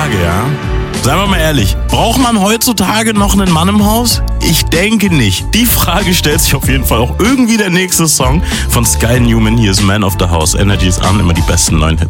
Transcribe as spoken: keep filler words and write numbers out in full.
Frage, ja. Seien wir mal ehrlich, braucht man heutzutage noch einen Mann im Haus? Ich denke nicht. Die Frage stellt sich auf jeden Fall auch irgendwie der nächste Song von Sky Newman. Hier ist Man of the House. Energy ist an, immer die besten neuen Hits.